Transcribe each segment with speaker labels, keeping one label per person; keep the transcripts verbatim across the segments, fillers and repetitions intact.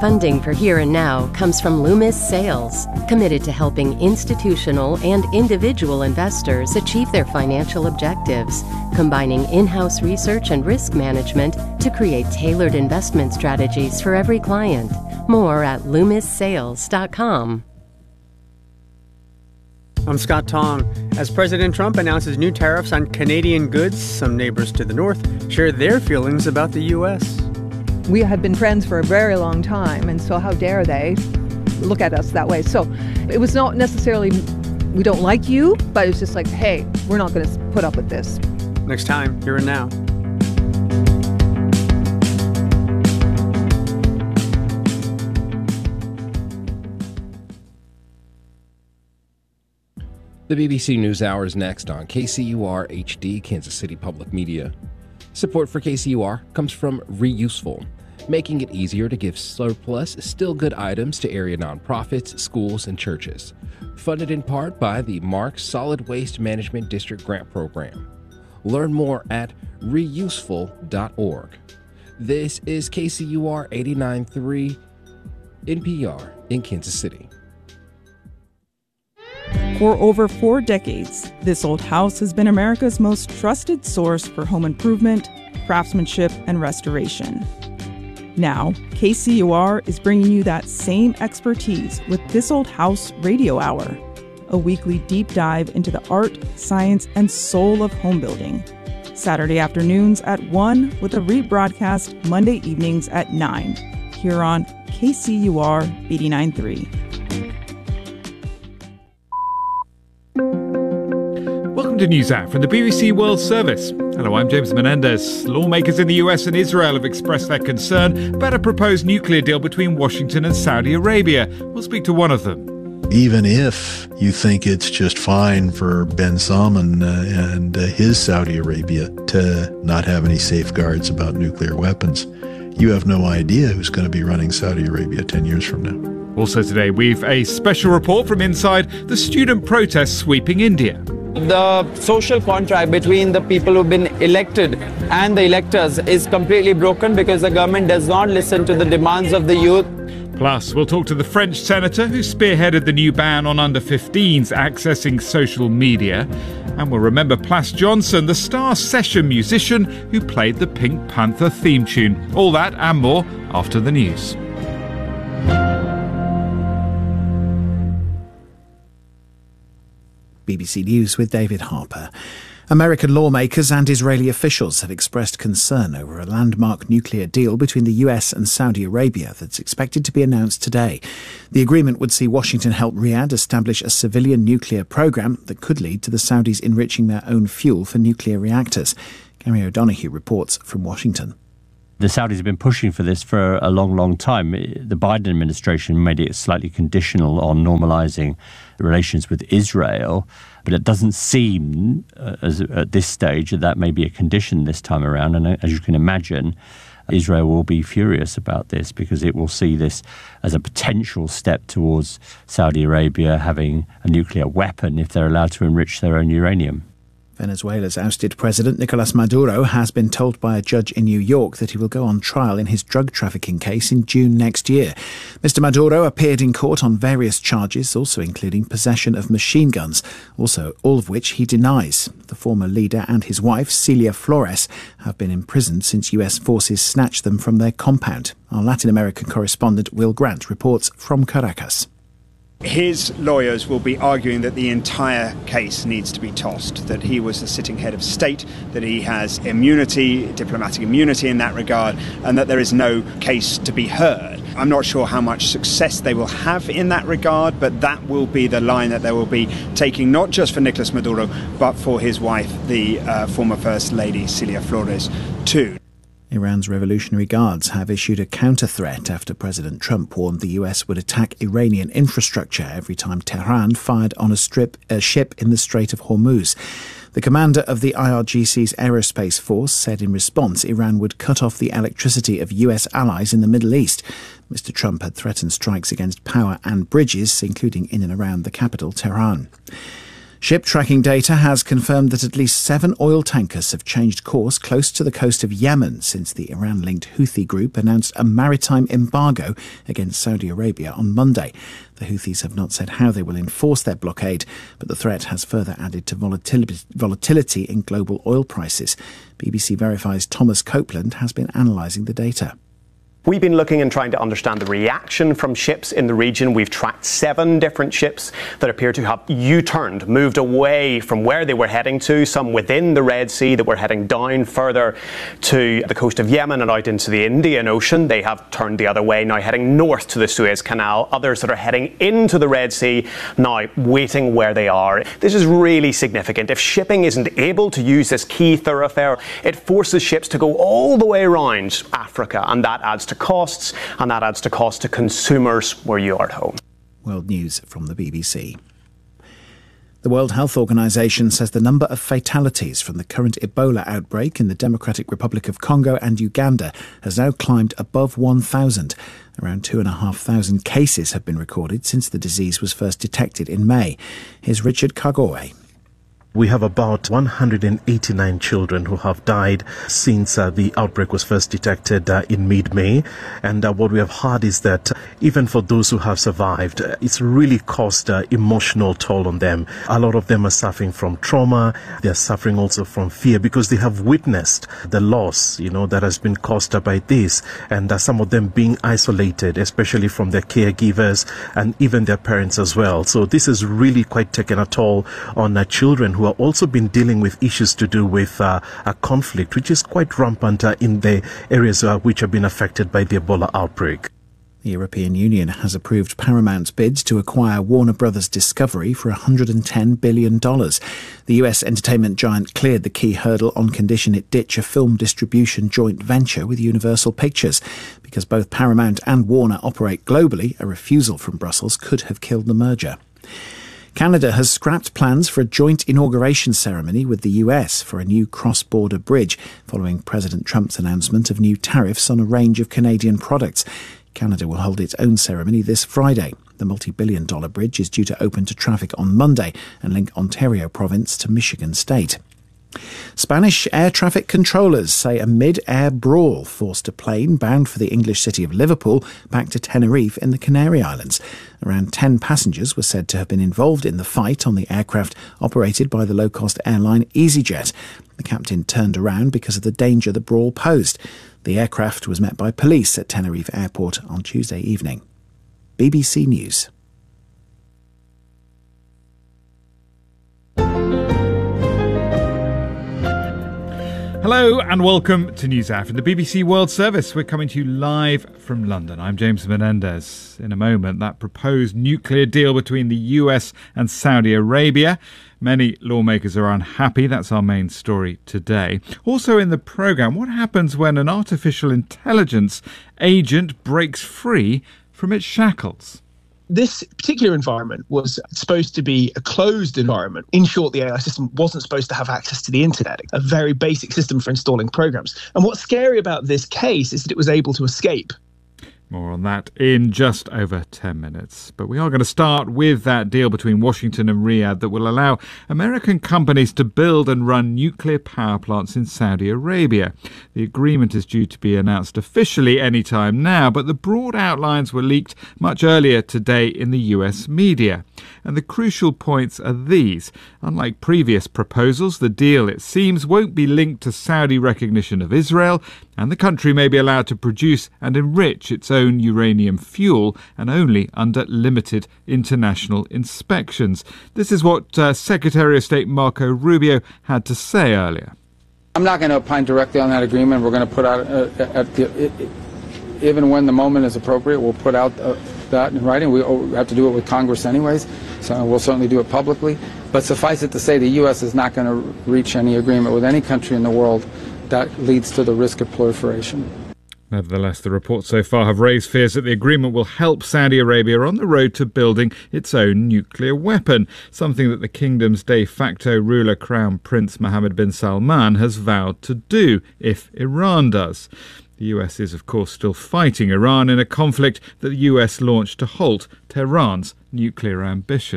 Speaker 1: Funding for Here and Now comes from Loomis Sales, committed to helping institutional and individual investors achieve their financial objectives, combining in-house research and risk management to create tailored investment strategies for every client. More at loomis sales dot com.
Speaker 2: I'm Scott Tong. As President Trump announces new tariffs on Canadian goods, some neighbors to the north share their feelings about the U S.
Speaker 3: We have been friends for a very long time, and so how dare they look at us that way? So it was not necessarily we don't like you, but it's just like, hey, we're not going to put up with this.
Speaker 2: Next time, Here and Now.
Speaker 4: The B B C NewsHour is next on K C U R H D, Kansas City Public Media. Support for K C U R comes from Reuseful, making it easier to give surplus, still good items to area nonprofits, schools, and churches. Funded in part by the Marks Solid Waste Management District Grant Program. Learn more at reuseful dot org. This is K C U R eighty-nine point three N P R in Kansas City.
Speaker 5: For over four decades, This Old House has been America's most trusted source for home improvement, craftsmanship, and restoration. Now, K C U R is bringing you that same expertise with This Old House Radio Hour, a weekly deep dive into the art, science, and soul of home building. Saturday afternoons at one with a rebroadcast Monday evenings at nine, here on K C U R eighty-nine point three.
Speaker 6: Welcome to NewsHour from the B B C World Service. Hello, I'm James Menendez. Lawmakers in the U S and Israel have expressed their concern about a proposed nuclear deal between Washington and Saudi Arabia. We'll speak to one of them.
Speaker 7: Even if you think it's just fine for Ben Salman uh, and uh, his Saudi Arabia to not have any safeguards about nuclear weapons, you have no idea who's going to be running Saudi Arabia ten years from now.
Speaker 6: Also today, we've a special report from inside the student protests sweeping India.
Speaker 8: The social contract between the people who've been elected and the electors is completely broken because the government does not listen to the demands of the youth.
Speaker 6: Plus, we'll talk to the French senator who spearheaded the new ban on under fifteens accessing social media. And we'll remember Plas Johnson, the star session musician who played the Pink Panther theme tune. All that and more after the news.
Speaker 9: B B C News with David Harper. American lawmakers and Israeli officials have expressed concern over a landmark nuclear deal between the U S and Saudi Arabia that's expected to be announced today. The agreement would see Washington help Riyadh establish a civilian nuclear program that could lead to the Saudis enriching their own fuel for nuclear reactors. Gary O'Donoghue reports from Washington.
Speaker 10: The Saudis have been pushing for this for a long, long time. The Biden administration made it slightly conditional on normalizing relations with Israel, but it doesn't seem uh, as, at this stage that that may be a condition this time around. And as you can imagine, Israel will be furious about this because it will see this as a potential step towards Saudi Arabia having a nuclear weapon if they're allowed to enrich their own uranium.
Speaker 9: Venezuela's ousted president, Nicolas Maduro, has been told by a judge in New York that he will go on trial in his drug trafficking case in June next year. Mister Maduro appeared in court on various charges, also including possession of machine guns, also all of which he denies. The former leader and his wife, Celia Flores, have been imprisoned since U S forces snatched them from their compound. Our Latin American correspondent, Will Grant, reports from Caracas.
Speaker 11: His lawyers will be arguing that the entire case needs to be tossed, that he was the sitting head of state, that he has immunity, diplomatic immunity in that regard, and that there is no case to be heard. I'm not sure how much success they will have in that regard, but that will be the line that they will be taking, not just for Nicolas Maduro, but for his wife, the uh, former First Lady, Celia Flores, too.
Speaker 9: Iran's Revolutionary Guards have issued a counter-threat after President Trump warned the U S would attack Iranian infrastructure every time Tehran fired on a, strip, a ship in the Strait of Hormuz. The commander of the I R G C's aerospace force said in response Iran would cut off the electricity of U S allies in the Middle East. Mister Trump had threatened strikes against power and bridges, including in and around the capital, Tehran. Ship tracking data has confirmed that at least seven oil tankers have changed course close to the coast of Yemen since the Iran-linked Houthi group announced a maritime embargo against Saudi Arabia on Monday. The Houthis have not said how they will enforce their blockade, but the threat has further added to volatil- volatility in global oil prices. B B C Verify's Thomas Copeland has been analysing the data.
Speaker 12: We've been looking and trying to understand the reaction from ships in the region. We've tracked seven different ships that appear to have U-turned, moved away from where they were heading to, some within the Red Sea that were heading down further to the coast of Yemen and out into the Indian Ocean. They have turned the other way, now heading north to the Suez Canal. Others that are heading into the Red Sea, now waiting where they are. This is really significant. If shipping isn't able to use this key thoroughfare, it forces ships to go all the way around Africa, and that adds to costs, and that adds to cost to consumers where you are at home.
Speaker 9: World News from the B B C. The World Health Organization says the number of fatalities from the current Ebola outbreak in the Democratic Republic of Congo and Uganda has now climbed above one thousand. Around two thousand five hundred cases have been recorded since the disease was first detected in May. Here's Richard Kagoe.
Speaker 13: We have about one hundred eighty-nine children who have died since uh, the outbreak was first detected uh, in mid-May. And uh, what we have heard is that uh, even for those who have survived, uh, it's really caused uh, emotional toll on them. A lot of them are suffering from trauma. They're suffering also from fear because they have witnessed the loss, you know, that has been caused uh, by this. And uh, some of them being isolated, especially from their caregivers and even their parents as well. So this has really quite taken a toll on uh, children who have also been dealing with issues to do with uh, a conflict, which is quite rampant uh, in the areas uh, which have been affected by the Ebola outbreak.
Speaker 9: The European Union has approved Paramount's bids to acquire Warner Brothers Discovery for one hundred ten billion dollars. The U S entertainment giant cleared the key hurdle on condition it ditch a film distribution joint venture with Universal Pictures. Because both Paramount and Warner operate globally, a refusal from Brussels could have killed the merger. Canada has scrapped plans for a joint inauguration ceremony with the U S for a new cross-border bridge, following President Trump's announcement of new tariffs on a range of Canadian products. Canada will hold its own ceremony this Friday. The multi-billion dollar bridge is due to open to traffic on Monday and link Ontario province to Michigan state. Spanish air traffic controllers say a mid-air brawl forced a plane bound for the English city of Liverpool back to Tenerife in the Canary Islands. Around ten passengers were said to have been involved in the fight on the aircraft operated by the low-cost airline EasyJet. The captain turned around because of the danger the brawl posed. The aircraft was met by police at Tenerife Airport on Tuesday evening. B B C News.
Speaker 6: Hello and welcome to NewsHour from the B B C World Service. We're coming to you live from London. I'm James Menendez. In a moment, that proposed nuclear deal between the U S and Saudi Arabia. Many lawmakers are unhappy. That's our main story today. Also in the programme, what happens when an artificial intelligence agent breaks free from its shackles?
Speaker 14: This particular environment was supposed to be a closed environment. In short, the A I system wasn't supposed to have access to the internet, a very basic system for installing programs. And what's scary about this case is that it was able to escape.
Speaker 6: More on that in just over ten minutes. But we are going to start with that deal between Washington and Riyadh that will allow American companies to build and run nuclear power plants in Saudi Arabia. The agreement is due to be announced officially any time now, but the broad outlines were leaked much earlier today in the U S media. And the crucial points are these. Unlike previous proposals, the deal, it seems, won't be linked to Saudi recognition of Israel, and the country may be allowed to produce and enrich its own uranium fuel, and only under limited international inspections. This is what uh, Secretary of State Marco Rubio had to say earlier.
Speaker 15: I'm not going to opine directly on that agreement. We're going to put out, uh, at the, it, it, even when the moment is appropriate, we'll put out uh, that in writing. We have to do it with Congress anyways, so we'll certainly do it publicly. But suffice it to say, the U S is not going to reach any agreement with any country in the world that leads to the risk of proliferation.
Speaker 6: Nevertheless, the reports so far have raised fears that the agreement will help Saudi Arabia on the road to building its own nuclear weapon, something that the kingdom's de facto ruler, Crown Prince Mohammed bin Salman, has vowed to do if Iran does. The U S is, of course, still fighting Iran in a conflict that the U S launched to halt Tehran's nuclear ambitions.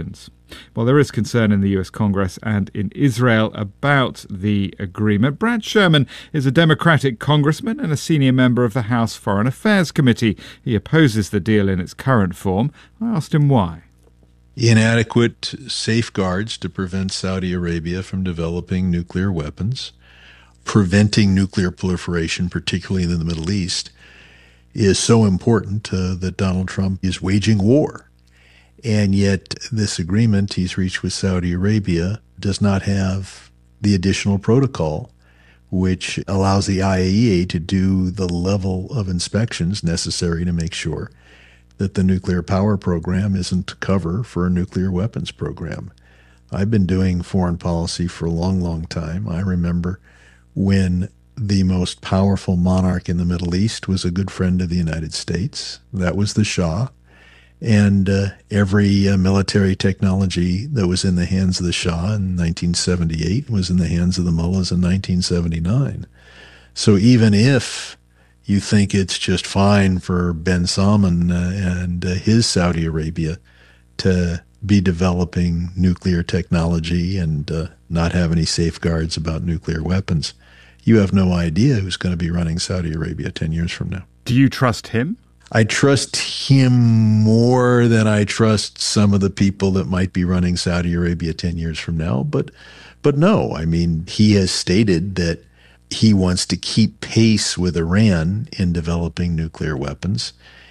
Speaker 6: Well, there is concern in the U S Congress and in Israel about the agreement. Brad Sherman is a Democratic congressman and a senior member of the House Foreign Affairs Committee. He opposes the deal in its current form. I asked him why.
Speaker 7: Inadequate safeguards to prevent Saudi Arabia from developing nuclear weapons, preventing nuclear proliferation, particularly in the Middle East, is so important uh, that Donald Trump is waging war. And yet this agreement he's reached with Saudi Arabia does not have the additional protocol which allows the I A E A to do the level of inspections necessary to make sure that the nuclear power program isn't cover for a nuclear weapons program. I've been doing foreign policy for a long, long time. I remember when the most powerful monarch in the Middle East was a good friend of the United States. That was the Shah. And uh, every uh, military technology that was in the hands of the Shah in nineteen seventy-eight was in the hands of the mullahs in nineteen seventy-nine. So even if you think it's just fine for bin Salman uh, and uh, his Saudi Arabia to be developing nuclear technology and uh, not have any safeguards about nuclear weapons, you have no idea who's going to be running Saudi Arabia ten years from now.
Speaker 6: Do you trust him?
Speaker 7: I trust him more than I trust some of the people that might be running Saudi Arabia ten years from now. But, but no, I mean, he has stated that he wants to keep pace with Iran in developing nuclear weapons.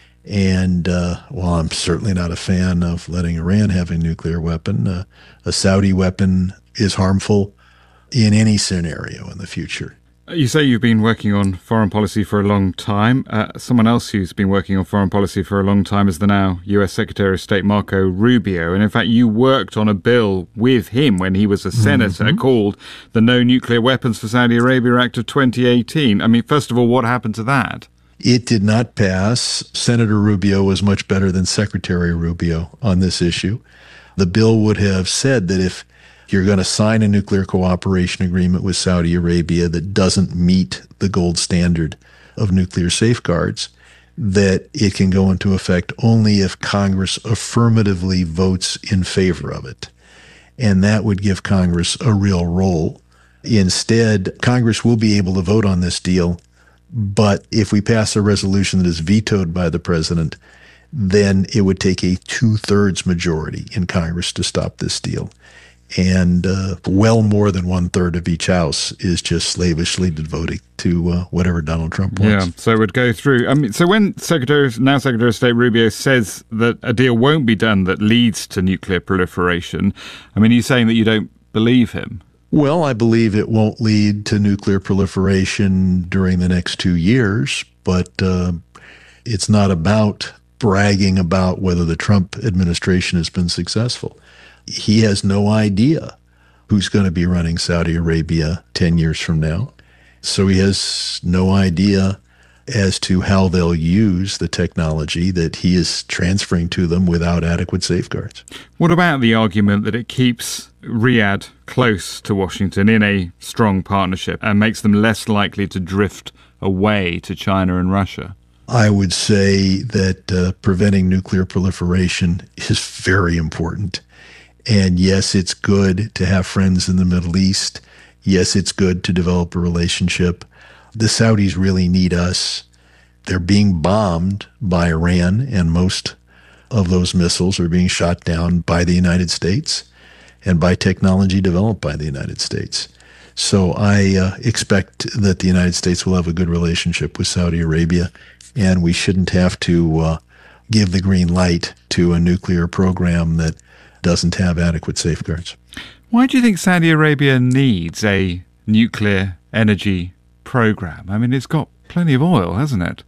Speaker 7: And uh, while I'm certainly not a fan of letting Iran have a nuclear weapon, uh, a Saudi weapon is harmful in any scenario in the future.
Speaker 6: You say you've been working on foreign policy for a long time. Uh, someone else who's been working on foreign policy for a long time is the now U S Secretary of State Marco Rubio. And in fact, you worked on a bill with him when he was a senator mm-hmm. called the No Nuclear Weapons for Saudi Arabia Act of twenty eighteen. I mean, first of all, what happened to that?
Speaker 7: It did not pass. Senator Rubio was much better than Secretary Rubio on this issue. The bill would have said that if you're going to sign a nuclear cooperation agreement with Saudi Arabia that doesn't meet the gold standard of nuclear safeguards, that it can go into effect only if Congress affirmatively votes in favor of it. And that would give Congress a real role. Instead, Congress will be able to vote on this deal, but if we pass a resolution that is vetoed by the president, then it would take a two-thirds majority in Congress to stop this deal. And uh, well more than one-third of each house is just slavishly devoted to uh, whatever Donald Trump wants.
Speaker 6: Yeah, so it would go through. I mean, so when Secretary, now Secretary of State Rubio says that a deal won't be done that leads to nuclear proliferation, I mean, he's saying that you don't believe him.
Speaker 7: Well, I believe it won't lead to nuclear proliferation during the next two years, but uh, it's not about bragging about whether the Trump administration has been successful. He has no idea who's going to be running Saudi Arabia ten years from now. So he has no idea as to how they'll use the technology that he is transferring to them without adequate safeguards.
Speaker 6: What about the argument that it keeps Riyadh close to Washington in a strong partnership and makes them less likely to drift away to China and Russia?
Speaker 7: I would say that uh, preventing nuclear proliferation is very important. And yes, it's good to have friends in the Middle East. Yes, it's good to develop a relationship. The Saudis really need us. They're being bombed by Iran, and most of those missiles are being shot down by the United States and by technology developed by the United States. So I uh, expect that the United States will have a good relationship with Saudi Arabia, and we shouldn't have to uh, give the green light to a nuclear program that doesn't have adequate safeguards.
Speaker 6: Why do you think Saudi Arabia needs a nuclear energy program? I mean, it's got plenty of oil, hasn't it?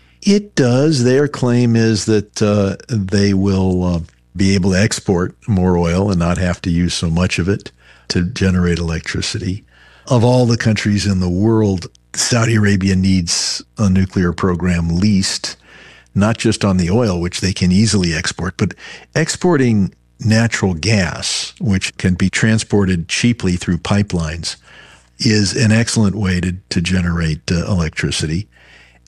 Speaker 7: It does. Their claim is that uh, they will uh, be able to export more oil and not have to use so much of it to generate electricity. Of all the countries in the world, Saudi Arabia needs a nuclear program least, not just on the oil, which they can easily export, but exporting natural gas, which can be transported cheaply through pipelines, is an excellent way to, to generate uh, electricity.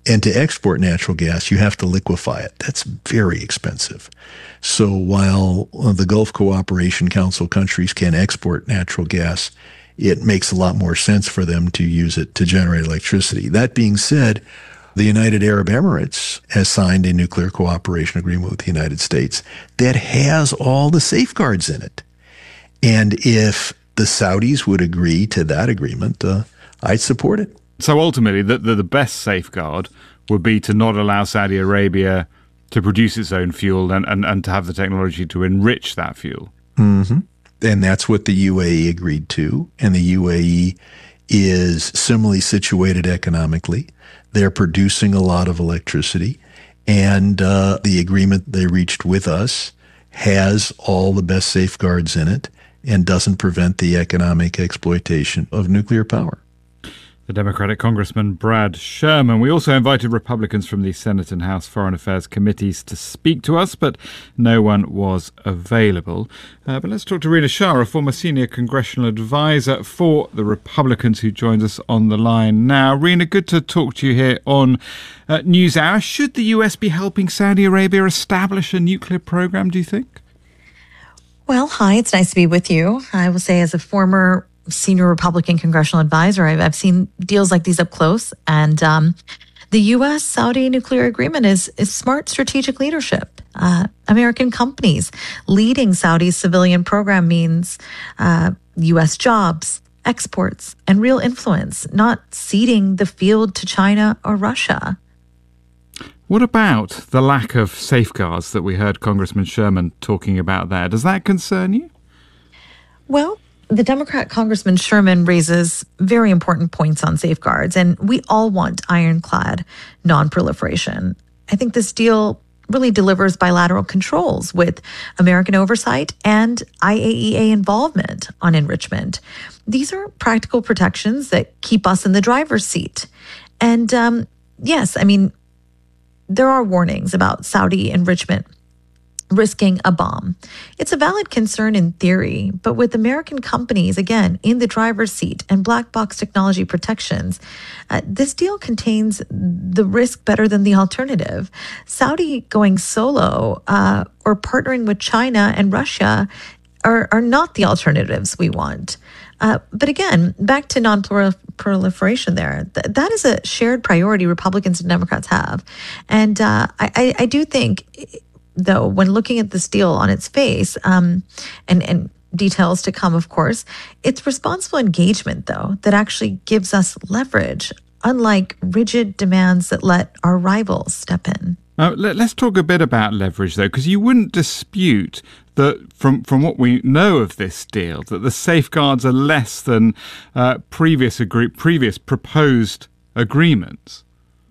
Speaker 7: And to export natural gas, you have to liquefy it. That's very expensive. So while the Gulf Cooperation Council countries can export natural gas, it makes a lot more sense for them to use it to generate electricity. That being said, the United Arab Emirates has signed a nuclear cooperation agreement with the United States that has all the safeguards in it. And if the Saudis would agree to that agreement, uh, I'd support it.
Speaker 6: So ultimately, the, the, the best safeguard would be to not allow Saudi Arabia to produce its own fuel and, and, and to have the technology to enrich that fuel.
Speaker 7: Mm-hmm. And that's what the U A E agreed to. And the U A E is similarly situated economically. They're producing a lot of electricity. And uh, the agreement they reached with us has all the best safeguards in it and doesn't prevent the economic exploitation of nuclear power.
Speaker 6: The Democratic Congressman Brad Sherman. We also invited Republicans from the Senate and House Foreign Affairs committees to speak to us, but no one was available. Uh, but let's talk to Rina Shah, a former senior congressional advisor for the Republicans, who joins us on the line now. Rina, good to talk to you here on uh, NewsHour. Should the U S be helping Saudi Arabia establish a nuclear program, do you think?
Speaker 16: Well, hi, it's nice to be with you. I will say, as a former senior Republican congressional advisor, I've, I've seen deals like these up close. And um, the U S Saudi nuclear agreement is, is smart strategic leadership. Uh, American companies leading Saudi's civilian program means uh, U S jobs, exports, and real influence, not ceding the field to China or Russia.
Speaker 6: What about the lack of safeguards that we heard Congressman Sherman talking about there? Does that concern you?
Speaker 16: Well, the Democrat Congressman Sherman raises very important points on safeguards, and we all want ironclad non-proliferation. I think this deal really delivers bilateral controls with American oversight and I A E A involvement on enrichment. These are practical protections that keep us in the driver's seat. And um, yes, I mean, there are warnings about Saudi enrichment risking a bomb. It's a valid concern in theory, but with American companies, again, in the driver's seat and black box technology protections, uh, this deal contains the risk better than the alternative. Saudi going solo uh, or partnering with China and Russia are, are not the alternatives we want. Uh, but again, back to non-proliferation there, th- that is a shared priority Republicans and Democrats have. And uh, I, I, I do think, though, when looking at this deal on its face, um, and, and details to come, of course, it's responsible engagement, though, that actually gives us leverage, unlike rigid demands that let our rivals step in.
Speaker 6: Uh, let, let's talk a bit about leverage, though, because you wouldn't dispute that from, from what we know of this deal, that the safeguards are less than uh, previous agree- previous proposed agreements.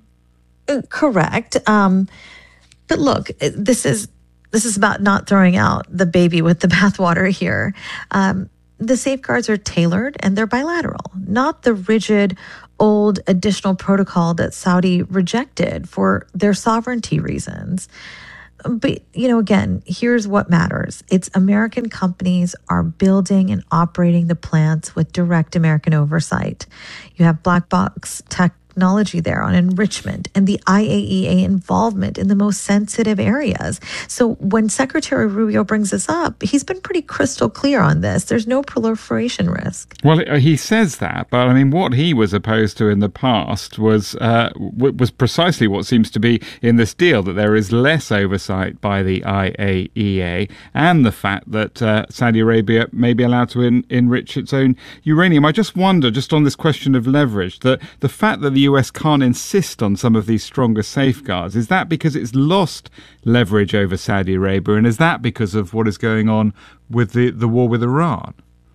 Speaker 16: Uh, correct. Um, but look, this is this is about not throwing out the baby with the bathwater here. Um, the safeguards are tailored and they're bilateral, not the rigid old additional protocol that Saudi rejected for their sovereignty reasons. But, you know, again, here's what matters. It's American companies are building and operating the plants with direct American oversight. You have black box technology there on enrichment and the I A E A involvement in the most sensitive areas. So when Secretary Rubio brings this up, he's been pretty crystal clear on this. There's no proliferation risk.
Speaker 6: Well, he says that, but I mean, what he was opposed to in the past was uh, was precisely what seems to be in this deal, that there is less oversight by the I A E A and the fact that uh, Saudi Arabia may be allowed to en- enrich its own uranium. I just wonder, just on this question of leverage, that the fact that the U S can't insist on some of these stronger safeguards, is that because it's lost leverage over Saudi Arabia, and is that because of what is going on with the, the war with Iran?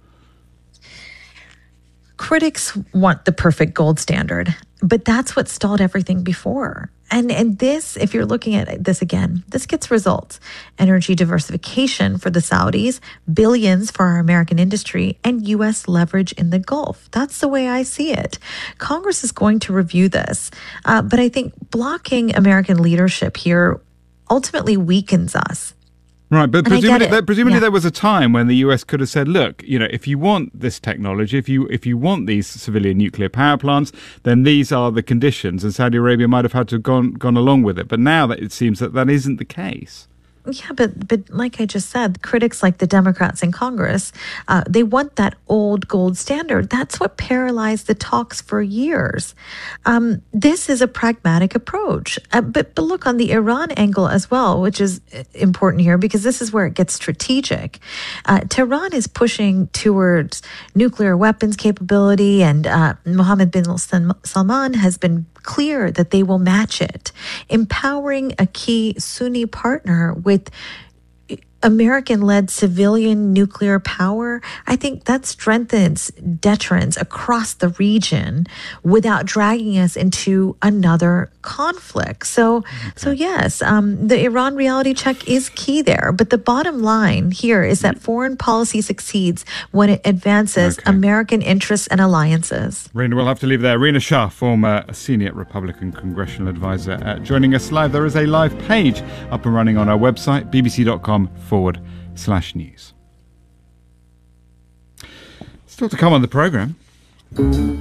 Speaker 16: Critics want the perfect gold standard, but that's what stalled everything before. And and this, if you're looking at this again, this gets results. Energy diversification for the Saudis, billions for our American industry, and U S leverage in the Gulf. That's the way I see it. Congress is going to review this, uh, but I think blocking American leadership here ultimately weakens us.
Speaker 6: Right, but
Speaker 16: And I
Speaker 6: presumably,
Speaker 16: get it.
Speaker 6: there, presumably
Speaker 16: Yeah.
Speaker 6: there was a time when the U S could have said, look, you know, if you want this technology, if you if you want these civilian nuclear power plants, then these are the conditions, and Saudi Arabia might have had to have gone, gone along with it. But now that it seems that that isn't the case.
Speaker 16: Yeah, but but like I just said, critics like the Democrats in Congress, uh, they want that old gold standard. That's what paralyzed the talks for years. Um, this is a pragmatic approach. Uh, but, but look, on the Iran angle as well, which is important here because this is where it gets strategic. Uh, Tehran is pushing towards nuclear weapons capability, and uh, Mohammed bin Salman has been clear that they will match it, empowering a key Sunni partner with American-led civilian nuclear power. I think that strengthens deterrence across the region without dragging us into another conflict. So, okay. so yes, um, the Iran reality check is key there. But the bottom line here is that foreign policy succeeds when it advances okay. American interests and alliances.
Speaker 6: Rina, we'll have to leave there. Rina Shah, former senior Republican congressional advisor, uh, joining us live. There is a live page up and running on our website, bbc.com forward slash news. Still to come on the programme.